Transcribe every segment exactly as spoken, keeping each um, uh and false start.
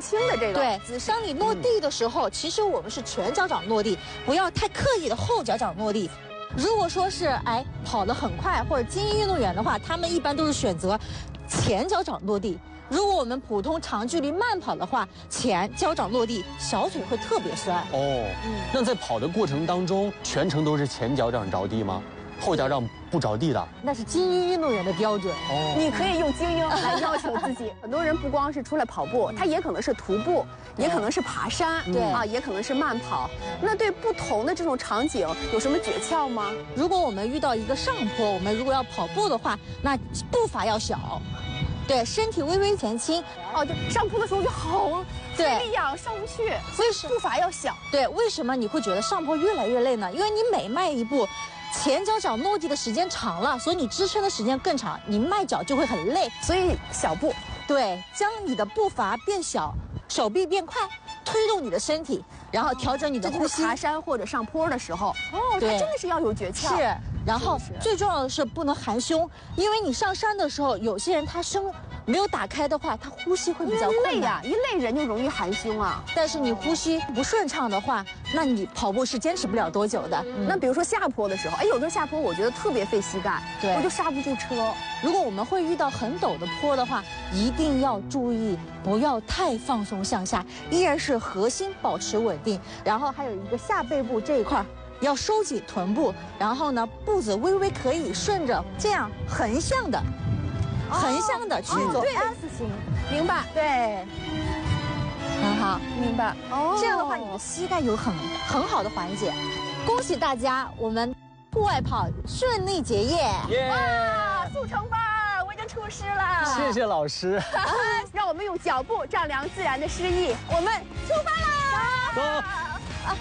轻的这个对姿势。 当你落地的时候，其实我们是全脚掌落地，不要太刻意的后脚掌落地。如果说是哎跑得很快或者精英运动员的话，他们一般都是选择前脚掌落地。如果我们普通长距离慢跑的话，前脚掌落地，小腿会特别酸。 哦，嗯，那在跑的过程当中，全程都是前脚掌着地吗？后脚掌不着地的？ 那是精英运动员的标准。 哦， 你可以用精英来要求自己。很多人不光是出来跑步，他也可能是徒步，也可能是爬山， 对啊，也可能是慢跑。那对不同的这种场景有什么诀窍吗？ 如果我们遇到一个上坡，我们如果要跑步的话，那步伐要小。对，身体微微前倾， 哦，就上坡的时候就好费力呀，上不去，所以步伐要小。 对，为什么你会觉得上坡越来越累呢？因为你每迈一步，前脚掌落地的时间长了，所以你支撑的时间更长，你迈脚就会很累。 所以小步， 对，将你的步伐变小，手臂变快，推动你的身体，然后调整你的呼吸。 爬山或者上坡的时候，哦，它真的是要有诀窍。 是。然后最重要的是不能含胸，因为你上山的时候，有些人他胸没有打开的话，他呼吸会比较累呀，一累人就容易含胸啊。 但是你呼吸不顺畅的话，那你跑步是坚持不了多久的。 嗯、那比如说下坡的时候，哎，有的下坡我觉得特别费膝盖， 对， 我就刹不住车。 如果我们会遇到很陡的坡的话，一定要注意不要太放松向下，依然是核心保持稳定，然后还有一个下背部这一块。要收紧臀部，然后呢，步子微微可以顺着这样横向的、哦、横向的去做 S 型， 明白？ 对，很好， 明白。 哦，这样的话，你的膝盖有很很好的缓解。恭喜大家，我们户外跑顺利结业！ 耶！ 哇，速成班，我已经出师了。 谢谢老师。 让我们用脚步丈量自然的诗意，我们出发啦！ 走。啊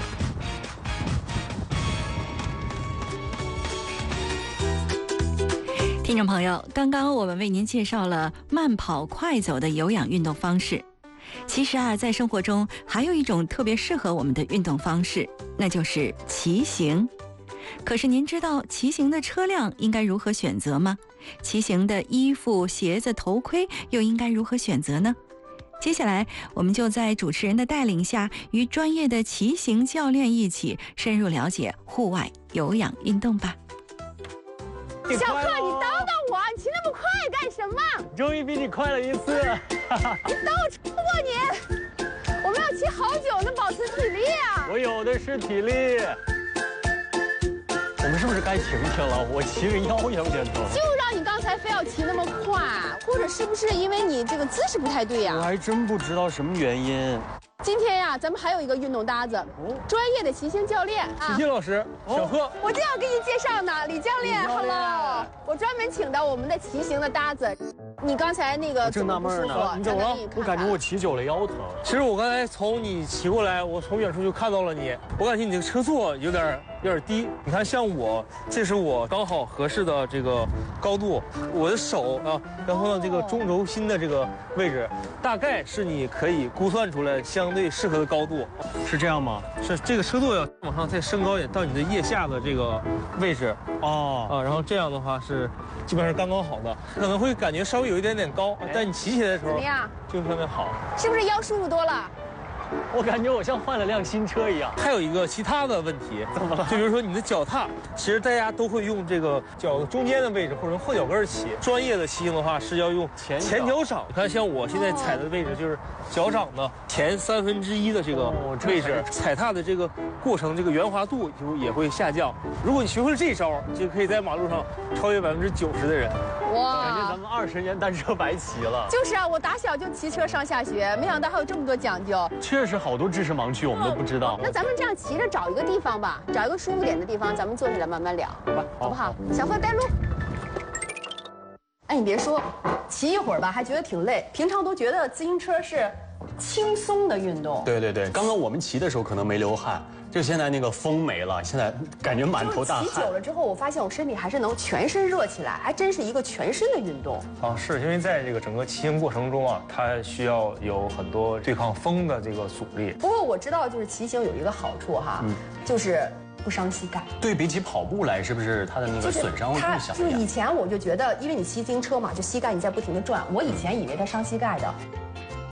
听众朋友，刚刚我们为您介绍了慢跑、快走的有氧运动方式。其实啊，在生活中还有一种特别适合我们的运动方式，那就是骑行。可是您知道骑行的车辆应该如何选择吗？骑行的衣服、鞋子、头盔又应该如何选择呢？接下来，我们就在主持人的带领下，与专业的骑行教练一起深入了解户外有氧运动吧。 小贺，你等等我，你骑那么快干什么？ 终于比你快了一次。 你等我超过你，我们要骑好久能保持体力啊！ 我有的是体力。我们是不是该停停了？我骑着腰有点疼。 就让你刚才非要骑那么快，或者是不是因为你这个姿势不太对呀？ 我还真不知道什么原因。 今天呀，咱们还有一个运动搭子，专业的骑行教练啊， 齐齐老师，小贺， 我正要给你介绍呢，李教练 ，Hello， 我专门请的我们的骑行的搭子。你刚才那个正纳闷呢， 你怎么了？ 我感觉我骑久了腰疼。 其实我刚才从你骑过来，我从远处就看到了你，我感觉你这个车座有点有点低。你看，像我，这是我刚好合适的这个高度，我的手啊，然后呢，这个中轴心的这个位置，大概是你可以估算出来相对适合的高度， 是这样吗？ 是这个车座要往上再升高一点，到你的腋下的这个位置哦啊，然后这样的话是基本上刚刚好的，可能会感觉稍微有一点点高，但你骑起来的时候怎么样？ 就特别好， 是不是腰舒服多了？ 我感觉我像换了辆新车一样。 还有一个其他的问题， 怎么了？ 就比如说你的脚踏，其实大家都会用这个脚中间的位置或者用后脚跟骑。专业的骑行的话是要用前前脚掌。你看，像我现在踩的位置就是脚掌的前三分之一的这个位置，踩踏的这个过程，这个圆滑度就也会下降。如果你学会了这一招，就可以在马路上超越百分之九十的人。 哇，感觉咱们二十年单车白骑了。 就是啊，我打小就骑车上下学，没想到还有这么多讲究。 确实好多知识盲区我们都不知道。 那咱们这样骑着找一个地方吧，找一个舒服点的地方，咱们坐下来慢慢聊，好吧？好不好？小贺带路。哎，你别说，骑一会儿吧，还觉得挺累。平常都觉得自行车是轻松的运动。 对对对，刚刚我们骑的时候可能没流汗。就现在那个风没了，现在感觉满头大汗。 骑久了之后，我发现我身体还是能全身热起来，还真是一个全身的运动。 啊，是因为在这个整个骑行过程中啊，它需要有很多对抗风的这个阻力。 不过我知道，就是骑行有一个好处哈，嗯、就是不伤膝盖。 对比起跑步来，是不是它的那个损伤会更小一点？ 就是以前我就觉得，因为你骑自行车嘛，就膝盖你在不停的转，我以前以为它伤膝盖的。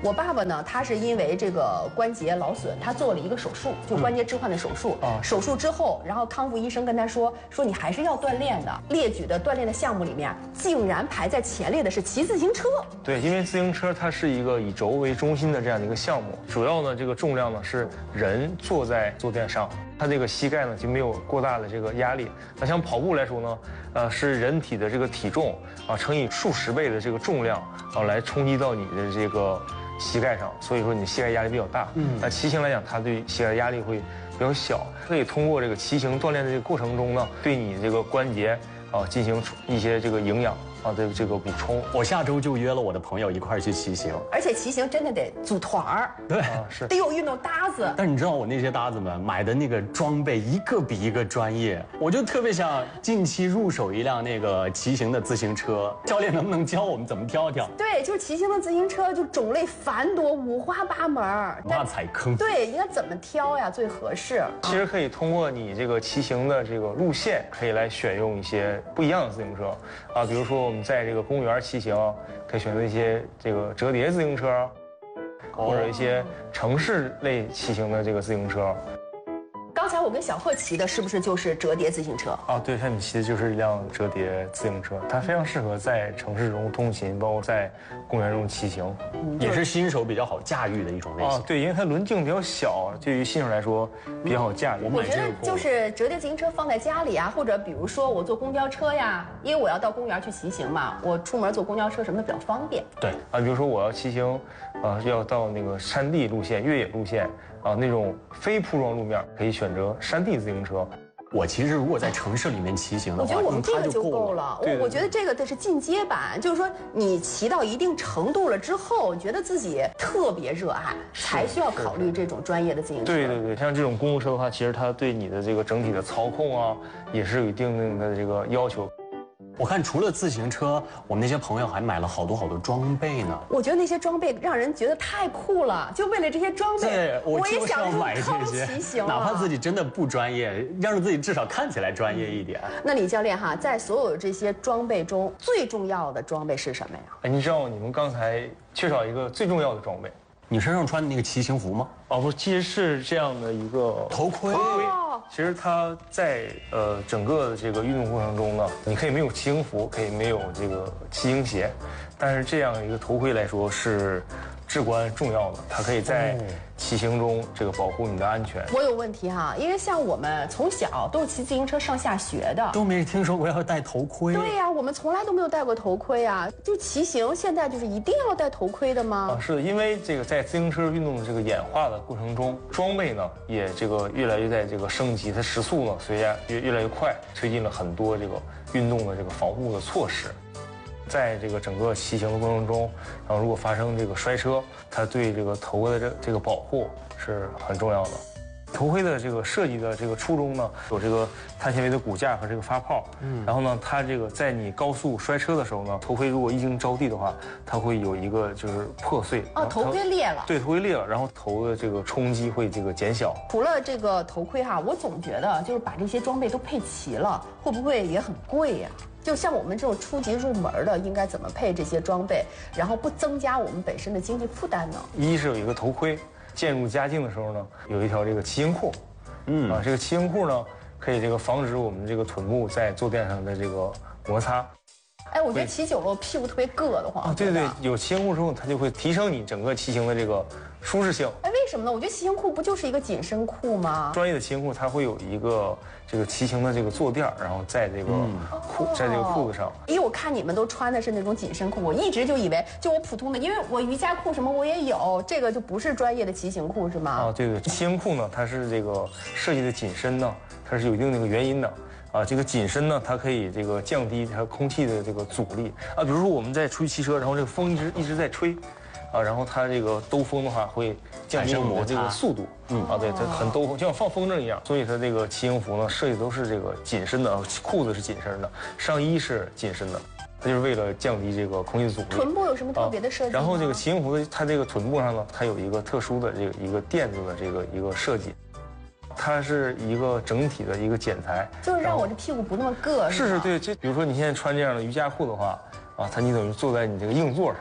我爸爸呢，他是因为这个关节劳损，他做了一个手术，就关节置换的手术。啊、嗯，手术之后，然后康复医生跟他说，说你还是要锻炼的。列举的锻炼的项目里面，竟然排在前列的是骑自行车。 对，因为自行车它是一个以轴为中心的这样的一个项目，主要呢这个重量呢是人坐在坐垫上，它这个膝盖呢就没有过大的这个压力。那像跑步来说呢，呃是人体的这个体重啊乘以数十倍的这个重量啊来冲击到你的这个膝盖上，所以说你膝盖压力比较大。嗯，那骑行来讲，它对膝盖压力会比较小，可以通过这个骑行锻炼的这个过程中呢，对你这个关节啊进行一些这个营养啊的这个补充。 我下周就约了我的朋友一块儿去骑行， 而且骑行真的得组团儿， 对， 啊是得有运动搭子。 但你知道我那些搭子们买的那个装备一个比一个专业，我就特别想近期入手一辆那个骑行的自行车，教练能不能教我们怎么挑挑？ 对，就是骑行的自行车就种类繁多，五花八门， 不怕踩坑。 对，应该怎么挑呀最合适？ 其实可以通过你这个骑行的这个路线，可以来选用一些不一样的自行车啊，比如说我们在这个公园骑行，可以选择一些这个折叠自行车，或者一些城市类骑行的这个自行车。 刚才我跟小贺骑的是不是就是折叠自行车？ 啊，对，像你骑的就是一辆折叠自行车，它非常适合在城市中通勤，包括在公园中骑行， 也是新手比较好驾驭的一种类型。 啊，对，因为它轮径比较小，对于新手来说比较好驾驭。 我觉得就是折叠自行车放在家里啊，或者比如说我坐公交车呀，因为我要到公园去骑行嘛，我出门坐公交车什么的比较方便。 对啊，比如说我要骑行，啊，要到那个山地路线、越野路线。啊，那种非铺装路面可以选择山地自行车。 我其实如果在城市里面骑行的话， 我觉得我们这个就够了。 了。我我觉得这个的是进阶版，就是说你骑到一定程度了之后，你觉得自己特别热爱，才需要考虑这种专业的自行车。 对对对，像这种公路车的话，其实它对你的这个整体的操控啊，也是有一定的这个要求。 我看除了自行车，我们那些朋友还买了好多好多装备呢。 我觉得那些装备让人觉得太酷了，就为了这些装备， 对，我也想买这些骑行， 哪怕自己真的不专业，让自己至少看起来专业一点。 那李教练哈，在所有这些装备中，最重要的装备是什么呀？ 哎，你知道你们刚才缺少一个最重要的装备， 你身上穿的那个骑行服吗？ 哦，不，其实是这样的一个头盔。 头盔。其实它在呃整个的这个运动过程中呢，你可以没有骑行服，可以没有这个骑行鞋，但是这样一个头盔来说是至关重要的，它可以在骑行中这个保护你的安全。 我有问题哈，因为像我们从小都是骑自行车上下学的， 都没听说过要戴头盔。 对呀，我们从来都没有戴过头盔啊。就骑行现在就是一定要戴头盔的吗？ 啊，是的，因为这个在自行车运动的这个演化的过程中，装备呢也这个越来越在这个升级，它时速呢随着越越来越快，推进了很多这个运动的这个防护的措施。在这个整个骑行的过程中，然后如果发生这个摔车，它对这个头盔的这这个保护是很重要的。头盔的这个设计的这个初衷呢，有这个碳纤维的骨架和这个发泡，嗯，然后呢，它这个在你高速摔车的时候呢，头盔如果一经着地的话，它会有一个就是破碎。 哦，头盔裂了。 对，头盔裂了，然后头的这个冲击会这个减小。 除了这个头盔哈，我总觉得就是把这些装备都配齐了，会不会也很贵呀？就像我们这种初级入门的，应该怎么配这些装备，然后不增加我们本身的经济负担呢？ 一是有一个头盔，渐入佳境的时候呢，有一条这个骑行裤，嗯啊，这个骑行裤呢，可以这个防止我们这个臀部在坐垫上的这个摩擦。 哎，我觉得骑久了我屁股特别硌得慌。 啊，对对，有骑行裤之后，它就会提升你整个骑行的这个舒适性。 哎，为什么呢？我觉得骑行裤不就是一个紧身裤吗？ 专业的骑行裤它会有一个这个骑行的这个坐垫，然后在这个裤，在这个裤子上。 因为我看你们都穿的是那种紧身裤，我一直就以为就我普通的，因为我瑜伽裤什么我也有，这个就不是专业的骑行裤是吗？ 啊，对对，骑行裤呢，它是这个设计的紧身呢，它是有一定那个原因的。啊，这个紧身呢，它可以这个降低它空气的这个阻力啊。比如说我们在出去骑车，然后这个风一直一直在吹，啊，然后它这个兜风的话会降低我们的这个速度，嗯啊，对，它很兜风，就像放风筝一样。所以它这个骑行服呢，设计都是这个紧身的，裤子是紧身的，上衣是紧身的，它就是为了降低这个空气阻力。 臀部有什么特别的设计？ 然后这个骑行服的它这个臀部上呢，它有一个特殊的这个一个垫子的这个一个设计。它是一个整体的一个剪裁， 就是让我这屁股不那么硌。 是是，对，这比如说你现在穿这样的瑜伽裤的话，啊，它你等于坐在你这个硬座上，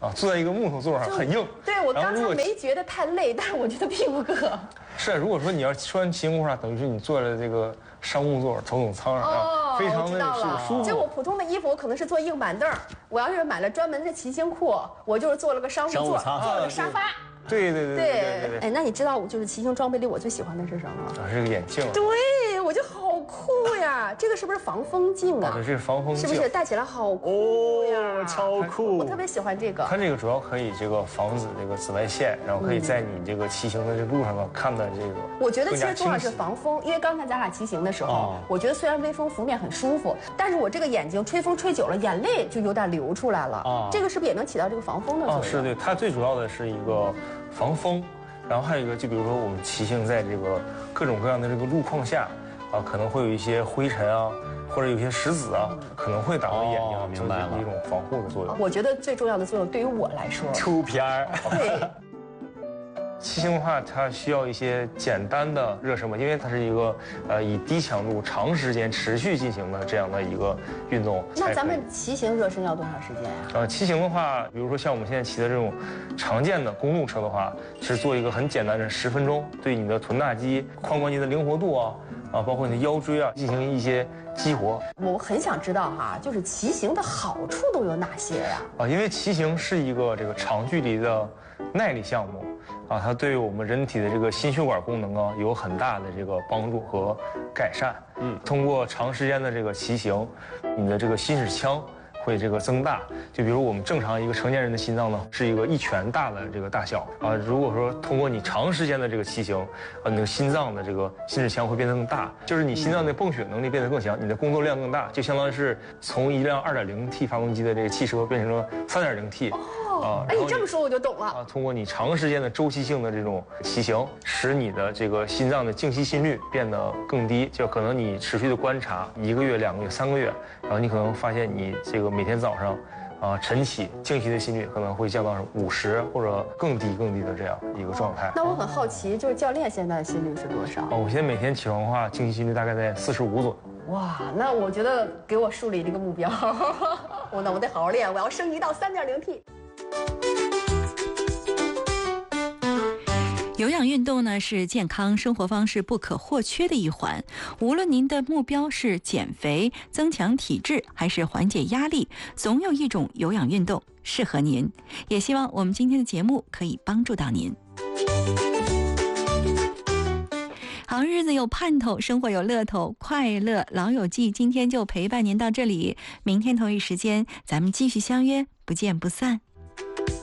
啊，坐在一个木头座上很硬。 对，我刚才没觉得太累，但是我觉得屁股硌。 是，如果说你要穿骑行裤衩，等于是你坐在这个商务座、头等舱上，哦、非常的舒服。 就我普通的衣服，我可能是坐硬板凳，我要是买了专门的骑行裤，我就是坐了个商务座，坐了个沙发。 对对对对对对。 哎，那你知道我就是骑行装备里我最喜欢的是什么？ 啊，是个眼镜。 对，我就好酷呀！这个是不是防风镜啊？ 对，这是防风镜， 是不是戴起来好酷呀？ 哦，超酷！ 我特别喜欢这个。 它这个主要可以这个防止这个紫外线，然后可以在你这个骑行的这路上呢看的这个。 我觉得其实重要是防风，因为刚才咱俩骑行的时候，我觉得虽然微风拂面很舒服，但是我这个眼睛吹风吹久了，眼泪就有点流出来了。啊，这个是不是也能起到这个防风的作用？ 啊，是对，它最主要的是一个防风。然后还有一个，就比如说我们骑行在这个各种各样的这个路况下，啊，可能会有一些灰尘啊，或者有些石子啊，可能会打到眼睛， 哦、明白了， 一种防护的作用。 我觉得最重要的作用对于我来说， 出片儿。 对。 骑行的话，它需要一些简单的热身嘛，因为它是一个呃以低强度、长时间持续进行的这样的一个运动。 那咱们骑行热身要多长时间呀？ 呃，骑行的话，比如说像我们现在骑的这种常见的公路车的话，是做一个很简单的十分钟，对你的臀大肌、髋关节的灵活度啊，啊，包括你的腰椎啊，进行一些激活。 我很想知道哈，就是骑行的好处都有哪些呀？ 啊，因为骑行是一个这个长距离的耐力项目。啊，它对于我们人体的这个心血管功能啊有很大的这个帮助和改善。嗯，通过长时间的这个骑行，你的这个心室腔会这个增大。就比如我们正常一个成年人的心脏呢，是一个一拳大的这个大小啊。如果说通过你长时间的这个骑行，啊，你的心脏的这个心室腔会变得更大，就是你心脏的泵血能力变得更强，你的工作量更大，就相当于是从一辆二点零 T 发动机的这个汽车变成了三点零 T。 啊，哎，你这么说我就懂了啊！通过你长时间的周期性的这种骑行，使你的这个心脏的静息心率变得更低。就可能你持续的观察一个月、两个月、三个月，然后你可能发现你这个每天早上，啊晨起静息的心率可能会降到五十或者更低更低的这样一个状态。 那我很好奇，就是教练现在的心率是多少？ 哦，我现在每天起床的话，静息心率大概在四十五左右。 哇，那我觉得给我树立了一个目标，我那我得好好练，我要升级到三点零 T。 有氧运动呢是健康生活方式不可或缺的一环，无论您的目标是减肥、增强体质还是缓解压力，总有一种有氧运动适合您。也希望我们今天的节目可以帮助到您。好日子有盼头，生活有乐头，快乐老友记今天就陪伴您到这里，明天同一时间咱们继续相约，不见不散。